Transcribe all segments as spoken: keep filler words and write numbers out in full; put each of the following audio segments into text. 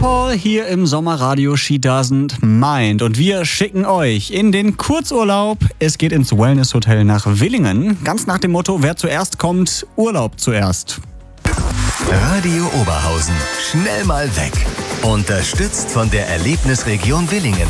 Paul hier im Sommerradio She Doesn't Mind. Und wir schicken euch in den Kurzurlaub. Es geht ins Wellness-Hotel nach Villingen. Ganz nach dem Motto, wer zuerst kommt, Urlaub zuerst. Radio Oberhausen. Schnell mal weg. Unterstützt von der Erlebnisregion Villingen.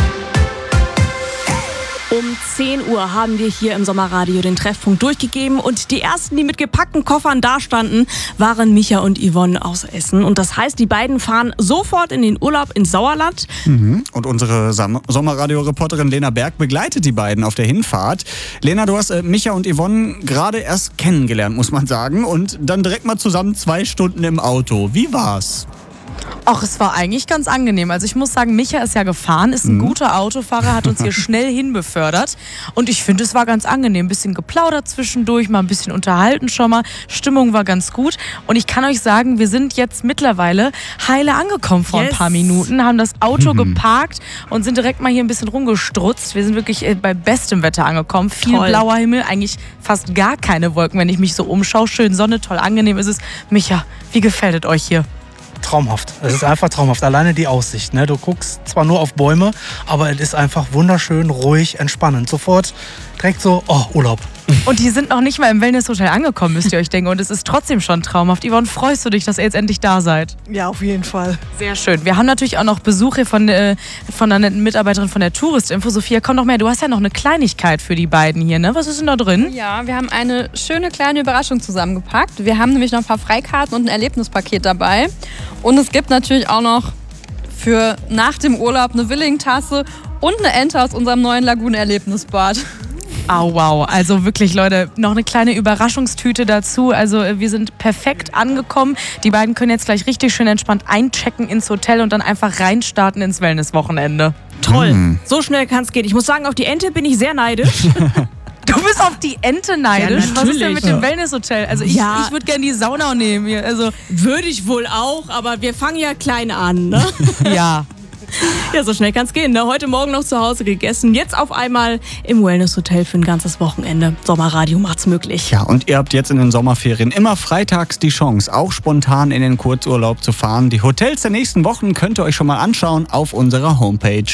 Um zehn Uhr haben wir hier im Sommerradio den Treffpunkt durchgegeben und die ersten, die mit gepackten Koffern dastanden, waren Micha und Yvonne aus Essen. Und das heißt, die beiden fahren sofort in den Urlaub ins Sauerland. Mhm. Und unsere Sam- Sommerradio-Reporterin Lena Berg begleitet die beiden auf der Hinfahrt. Lena, du hast äh, Micha und Yvonne gerade erst kennengelernt, muss man sagen. Und dann direkt mal zusammen zwei Stunden im Auto. Wie war's? Ach, es war eigentlich ganz angenehm. Also ich muss sagen, Micha ist ja gefahren, ist ein mhm. guter Autofahrer, hat uns hier schnell hinbefördert. Und ich finde, es war ganz angenehm. Ein bisschen geplaudert zwischendurch, mal ein bisschen unterhalten schon mal. Stimmung war ganz gut. Und ich kann euch sagen, wir sind jetzt mittlerweile heile angekommen vor yes. ein paar Minuten, haben das Auto mhm. geparkt und sind direkt mal hier ein bisschen rumgestrutzt. Wir sind wirklich bei bestem Wetter angekommen. Viel toll. Blauer Himmel, eigentlich fast gar keine Wolken, wenn ich mich so umschaue. Schön Sonne, toll, angenehm ist es. Micha, wie gefällt es euch hier? Traumhaft. Es ist einfach traumhaft. Alleine die Aussicht. Ne? Du guckst zwar nur auf Bäume, aber es ist einfach wunderschön, ruhig, entspannend. Sofort direkt so, oh, Urlaub. Und die sind noch nicht mal im Wellness-Hotel angekommen, müsst ihr euch denken. Und es ist trotzdem schon traumhaft. Yvonne, freust du dich, dass ihr jetzt endlich da seid? Ja, auf jeden Fall. Sehr schön. Wir haben natürlich auch noch Besuche von, äh, von einer netten Mitarbeiterin von der Touristinfo. Sophia, komm noch mehr. Du hast ja noch eine Kleinigkeit für die beiden hier, ne? Was ist denn da drin? Ja, wir haben eine schöne kleine Überraschung zusammengepackt. Wir haben nämlich noch ein paar Freikarten und ein Erlebnispaket dabei. Und es gibt natürlich auch noch für nach dem Urlaub eine Willing-Tasse und eine Ente aus unserem neuen Lagune-Erlebnisbad. Oh, wow. Also wirklich, Leute, noch eine kleine Überraschungstüte dazu. Also wir sind perfekt angekommen. Die beiden können jetzt gleich richtig schön entspannt einchecken ins Hotel und dann einfach reinstarten ins Wellness-Wochenende. Toll. Mm. So schnell kann es gehen. Ich muss sagen, auf die Ente bin ich sehr neidisch. Du bist auf die Ente neidisch? Ja, was ist denn mit dem Wellness-Hotel? Also ich, ja. ich würde gerne die Sauna nehmen. Also würde ich wohl auch, aber wir fangen ja klein an, ne? Ja. Ja, so schnell kann es gehen. Ne? Heute Morgen noch zu Hause gegessen. Jetzt auf einmal im Wellness-Hotel für ein ganzes Wochenende. Sommerradio macht's möglich. Ja, und ihr habt jetzt in den Sommerferien immer freitags die Chance, auch spontan in den Kurzurlaub zu fahren. Die Hotels der nächsten Wochen könnt ihr euch schon mal anschauen auf unserer Homepage.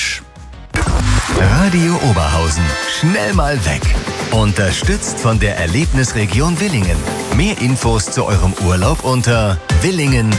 Radio Oberhausen. Schnell mal weg. Unterstützt von der Erlebnisregion Villingen. Mehr Infos zu eurem Urlaub unter villingen